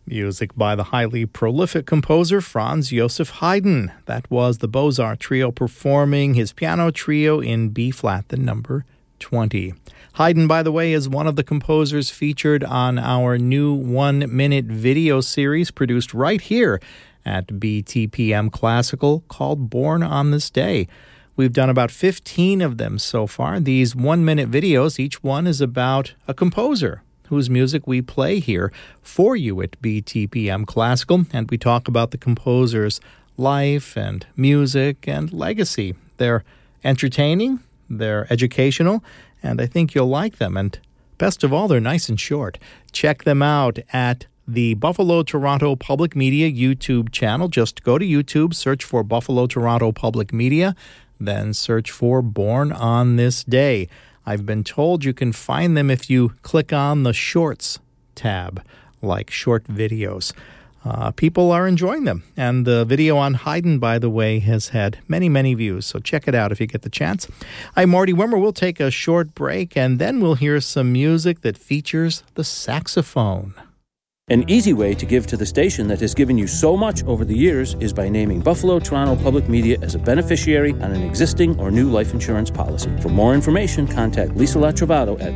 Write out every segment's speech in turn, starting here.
Music by the highly prolific composer Franz Joseph Haydn. That was the Beaux-Arts Trio performing his piano trio in B-flat, the number 20. Haydn, by the way, is one of the composers featured on our new one-minute video series produced right here at BTPM Classical called Born on This Day. We've done about 15 of them so far. These one-minute videos, each one is about a composer whose music we play here for you at BTPM Classical, and we talk about the composer's life and music and legacy. They're entertaining, they're educational, and I think you'll like them. And best of all, they're nice and short. Check them out at the Buffalo Toronto Public Media YouTube channel. Just go to YouTube, search for Buffalo Toronto Public Media, then search for Born on This Day. I've been told you can find them if you click on the Shorts tab, like short videos. People are enjoying them. And the video on Haydn, by the way, has had many, many views. So check it out if you get the chance. I'm Marty Wimmer. We'll take a short break, and then we'll hear some music that features the saxophone. An easy way to give to the station that has given you so much over the years is by naming Buffalo Toronto Public Media as a beneficiary on an existing or new life insurance policy. For more information, contact Lisa Latrovato at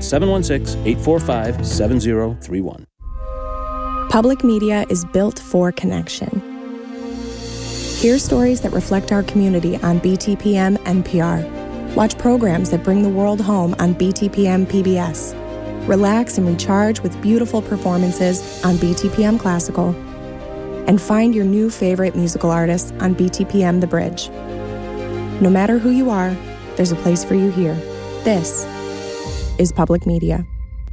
716-845-7031. Public media is built for connection. Hear stories that reflect our community on BTPM NPR. Watch programs that bring the world home on BTPM PBS. Relax and recharge with beautiful performances on BTPM Classical. And find your new favorite musical artists on BTPM The Bridge. No matter who you are, there's a place for you here. This is Public Media.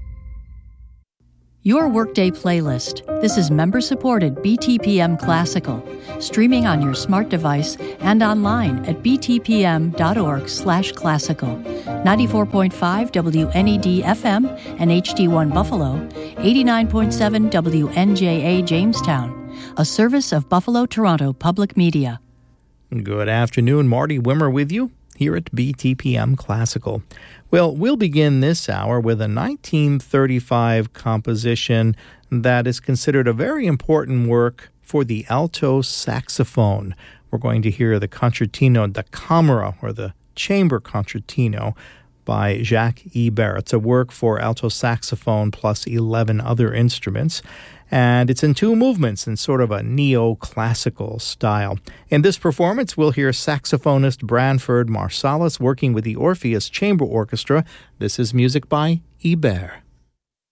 Your Workday Playlist. This is member-supported BTPM Classical, streaming on your smart device and online at btpm.org/classical. 94.5 WNED FM and HD1 Buffalo, 89.7 WNJA Jamestown, a service of Buffalo Toronto Public Media. Good afternoon, Marty Wimmer with you here at BTPM Classical. Well, we'll begin this hour with a 1935 composition that is considered a very important work for the alto saxophone. We're going to hear the Concertino da Camera, or the Chamber Concertino, by Jacques Ibert. It's a work for alto saxophone plus 11 other instruments, and it's in two movements in sort of a neoclassical style. In this performance, we'll hear saxophonist Branford Marsalis working with the Orpheus Chamber Orchestra. This is music by Ibert.